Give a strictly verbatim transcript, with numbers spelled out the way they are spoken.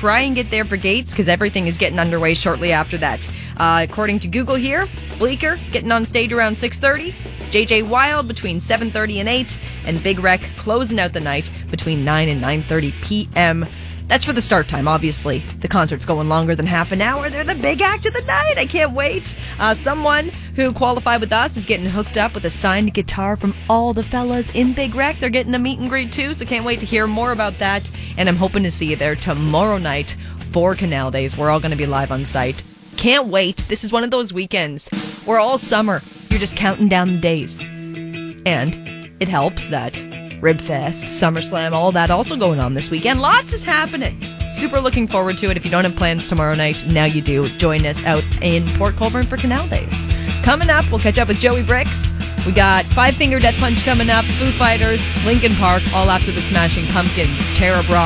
try and get there for Gates because everything is getting underway shortly after that. Uh, according to Google here, Bleecker getting on stage around six thirty. J J Wild between seven thirty and eight. And Big Wreck closing out the night between nine and nine thirty p.m. That's for the start time, obviously. The concert's going longer than half an hour. They're the big act of the night. I can't wait. Uh, someone who qualified with us is getting hooked up with a signed guitar from all the fellas in Big Wreck. They're getting a meet and greet too, so can't wait to hear more about that. And I'm hoping to see you there tomorrow night for Canal Days. We're all going to be live on site. Can't wait. This is one of those weekends where all summer you're just counting down the days. And it helps that Ribfest, SummerSlam, all that also going on this weekend. Lots is happening. Super looking forward to it. If you don't have plans tomorrow night, now you do. Join us out in Port Colborne for Canal Days. Coming up, we'll catch up with Joey Bricks. We got Five Finger Death Punch coming up, Foo Fighters, Linkin Park, all after the Smashing Pumpkins, Cherub Rock.